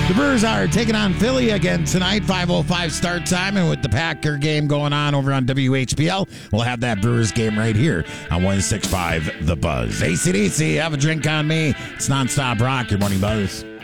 The Brewers are taking on Philly again tonight, 5:05 start time, and with the Packer game going on over on WHPL, we'll have that Brewers game right here on 106.5 The Buzz. AC/DC, have a drink on me. It's nonstop rock, your morning buzz.